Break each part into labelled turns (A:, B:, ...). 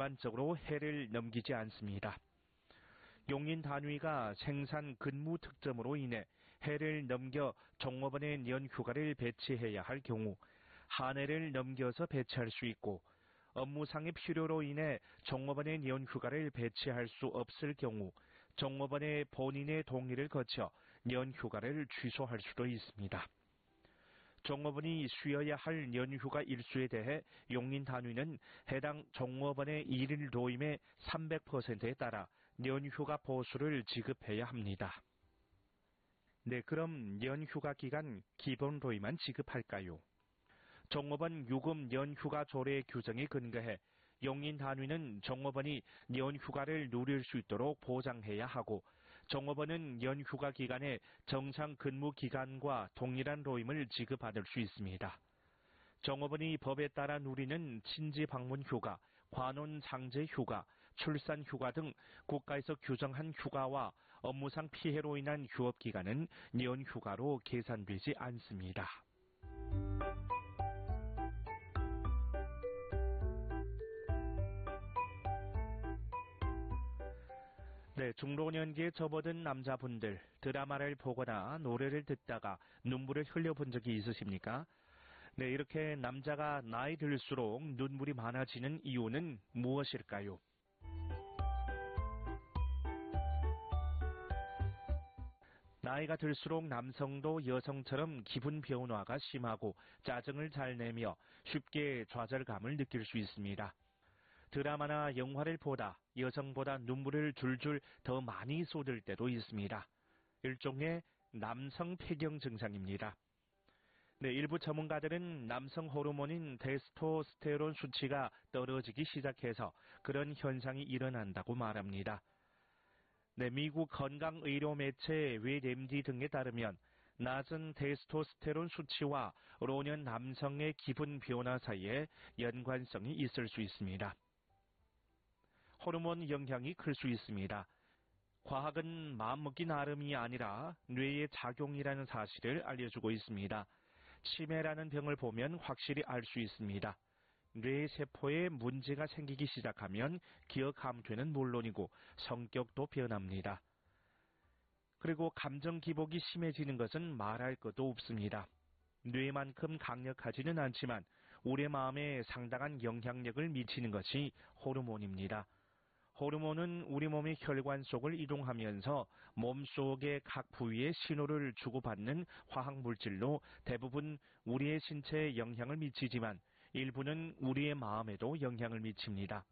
A: 일반적으로 해를 넘기지 않습니다. 용인 단위가 생산 근무 특점으로 인해 해를 넘겨 종업원의 연휴가를 배치해야 할 경우 한 해를 넘겨서 배치할 수 있고, 업무상의 필요로 인해 종업원의 연휴가를 배치할 수 없을 경우 종업원의 본인의 동의를 거쳐 연휴가를 취소할 수도 있습니다. 종업원이 쉬어야 할 연휴가 일수에 대해 용인 단위는 해당 종업원의 일일 노임의 300%에 따라 연휴가 보수를 지급해야 합니다. 네, 그럼 연휴가 기간 기본 노임만 지급할까요? 종업원 유급 연휴가 조례 규정에 근거해 용인 단위는 종업원이 연휴가를 누릴 수 있도록 보장해야 하고, 종업원은 연휴가 기간에 정상 근무 기간과 동일한 노임을 지급받을 수 있습니다. 종업원이 법에 따라 누리는 친지 방문 휴가, 관원 상제 휴가, 출산 휴가 등 국가에서 규정한 휴가와 업무상 피해로 인한 휴업 기간은 연휴가로 계산되지 않습니다. 네, 중老年기에 접어든 남자분들, 드라마를 보거나 노래를 듣다가 눈물을 흘려본 적이 있으십니까? 네, 이렇게 남자가 나이 들수록 눈물이 많아지는 이유는 무엇일까요? 나이가 들수록 남성도 여성처럼 기분 변화가 심하고 짜증을 잘 내며 쉽게 좌절감을 느낄 수 있습니다. 드라마나 영화를 보다 여성보다 눈물을 줄줄 더 많이 쏟을 때도 있습니다. 일종의 남성 폐경 증상입니다. 네, 일부 전문가들은 남성 호르몬인 테스토스테론 수치가 떨어지기 시작해서 그런 현상이 일어난다고 말합니다. 네, 미국 건강의료 매체 웨엠디 등에 따르면 낮은 테스토스테론 수치와 노년 남성의 기분 변화 사이에 연관성이 있을 수 있습니다. 호르몬 영향이 클 수 있습니다. 과학은 마음먹기 나름이 아니라 뇌의 작용이라는 사실을 알려주고 있습니다. 치매라는 병을 보면 확실히 알 수 있습니다. 뇌 세포에 문제가 생기기 시작하면 기억 함퇴는 물론이고 성격도 변합니다. 그리고 감정 기복이 심해지는 것은 말할 것도 없습니다. 뇌만큼 강력하지는 않지만 우리 마음에 상당한 영향력을 미치는 것이 호르몬입니다. 호르몬은 우리 몸의 혈관 속을 이동하면서 몸속의 각 부위에 신호를 주고받는 화학물질로 대부분 우리의 신체에 영향을 미치지만 일부는 우리의 마음에도 영향을 미칩니다.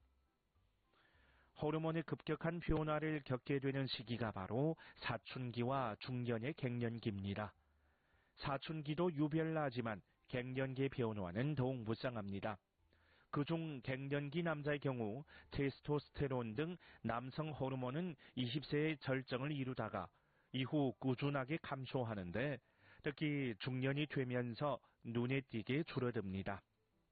A: 호르몬의 급격한 변화를 겪게 되는 시기가 바로 사춘기와 중년의 갱년기입니다. 사춘기도 유별나지만 갱년기의 변화는 더욱 무쌍합니다. 그중 갱년기 남자의 경우 테스토스테론 등 남성 호르몬은 20세의 절정을 이루다가 이후 꾸준하게 감소하는데, 특히 중년이 되면서 눈에 띄게 줄어듭니다.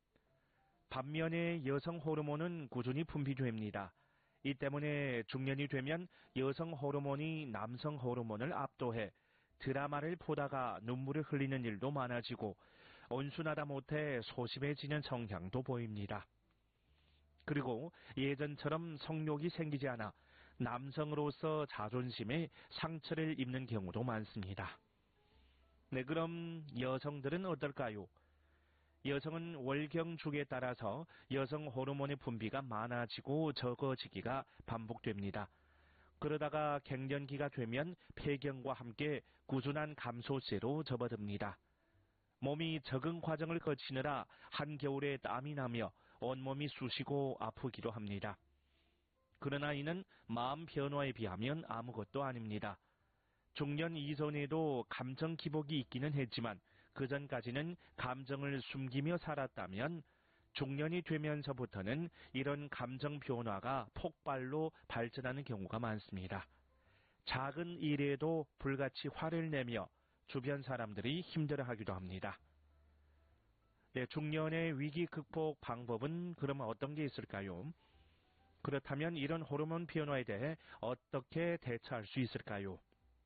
A: 반면에 여성 호르몬은 꾸준히 분비됩니다. 이 때문에 중년이 되면 여성 호르몬이 남성 호르몬을 압도해 드라마를 보다가 눈물을 흘리는 일도 많아지고 온순하다 못해 소심해지는 성향도 보입니다. 그리고 예전처럼 성욕이 생기지 않아 남성으로서 자존심에 상처를 입는 경우도 많습니다. 네, 그럼 여성들은 어떨까요? 여성은 월경축에 따라서 여성 호르몬의 분비가 많아지고 적어지기가 반복됩니다. 그러다가 갱년기가 되면 폐경과 함께 꾸준한 감소세로 접어듭니다. 몸이 적응 과정을 거치느라 한겨울에 땀이 나며 온몸이 쑤시고 아프기도 합니다. 그러나 이는 마음 변화에 비하면 아무것도 아닙니다. 중년 이전에도 감정 기복이 있기는 했지만 그전까지는 감정을 숨기며 살았다면 중년이 되면서부터는 이런 감정 변화가 폭발로 발전하는 경우가 많습니다. 작은 일에도 불같이 화를 내며 주변 사람들이 힘들어하기도 합니다. 네, 중년의 위기 극복 방법은 그러면 어떤 게 있을까요? 그렇다면 이런 호르몬 변화에 대해 어떻게 대처할 수 있을까요?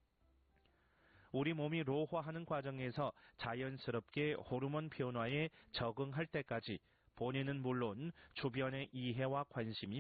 A: 우리 몸이 노화하는 과정에서 자연스럽게 호르몬 변화에 적응할 때까지 본인은 물론 주변의 이해와 관심이